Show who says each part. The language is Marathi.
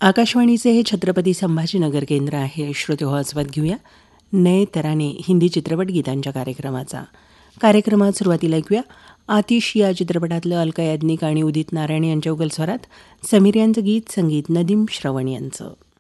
Speaker 1: आकाशवाणीचे हे छत्रपती संभाजीनगर केंद्र आहे. श्रोतेहो, आस्वाद घेऊया नए तराने हिंदी चित्रपट गीतांच्या कार्यक्रमात सुरुवातीला ऐकूया आतिश या चित्रपटातलं अलका याज्ञिक आणि उदित नारायण यांच्या उगल स्वरात समीर यांचं गीत, संगीत नदीम श्रवण यांचं.